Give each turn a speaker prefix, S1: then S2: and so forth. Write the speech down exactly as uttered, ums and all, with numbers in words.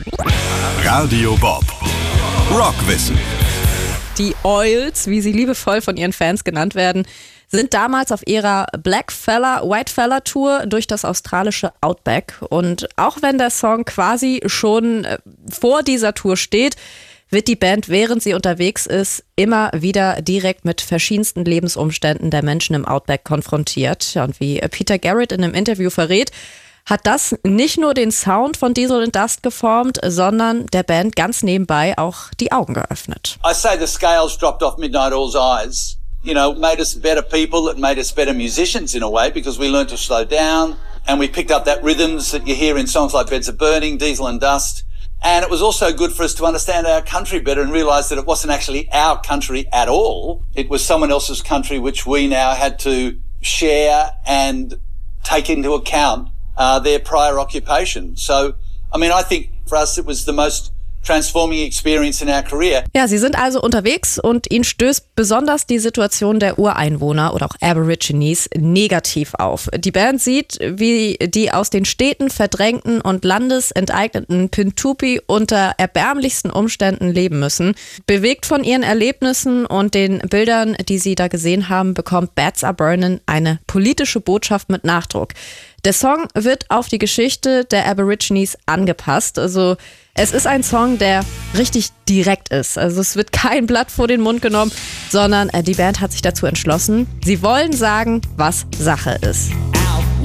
S1: Radio Bob. Rockwissen.
S2: Die Oils, wie sie liebevoll von ihren Fans genannt werden, sind damals auf ihrer Blackfella, Whitefella Tour durch das australische Outback. Und auch wenn der Song quasi schon vor dieser Tour steht, wird die Band, während sie unterwegs ist, immer wieder direkt mit verschiedensten Lebensumständen der Menschen im Outback konfrontiert. Und wie Peter Garrett in einem Interview verrät, hat das nicht nur den Sound von Diesel and Dust geformt, sondern der Band ganz nebenbei auch die Augen geöffnet.
S3: I say the scales dropped off Midnight Oil's eyes. You know, it made us better people, it made us better musicians in a way, because we learned to slow down and we picked up that rhythms that you hear in songs like Beds of Burning, Diesel and Dust. And it was also good for us to understand our country better and realise that it wasn't actually our country at all. It was someone else's country which we now had to share and take into account uh, their prior occupation. So, I mean, I think for us it was the most transforming experience in our career.
S2: Ja, sie sind also unterwegs und ihnen stößt besonders die Situation der Ureinwohner oder auch Aborigines negativ auf. Die Band sieht, wie die aus den Städten verdrängten und landesenteigneten Pintupi unter erbärmlichsten Umständen leben müssen. Bewegt von ihren Erlebnissen und den Bildern, die sie da gesehen haben, bekommt Beds Are Burning eine politische Botschaft mit Nachdruck. Der Song wird auf die Geschichte der Aborigines angepasst. Also es ist ein Song, der richtig direkt ist. Also es wird kein Blatt vor den Mund genommen, sondern die Band hat sich dazu entschlossen, sie wollen sagen, was Sache ist.